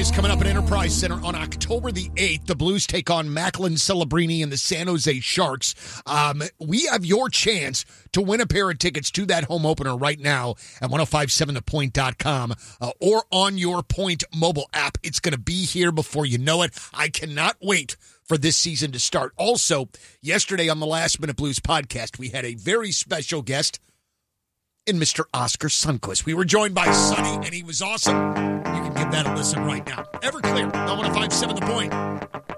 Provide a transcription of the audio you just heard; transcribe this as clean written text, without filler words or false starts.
is coming up at Enterprise Center on October the 8th. The Blues take on Macklin Celebrini and the San Jose Sharks. We have your chance to win a pair of tickets to that home opener right now at 1057thepoint.com or on your Point mobile app. It's going to be here before you know it. I cannot wait for this season to start. Also, yesterday on the Last Minute Blues podcast, we had a very special guest in Mr. Oscar Sundquist. We were joined by Sonny, and he was awesome. You can give that a listen right now. Everclear, 1057 The Point.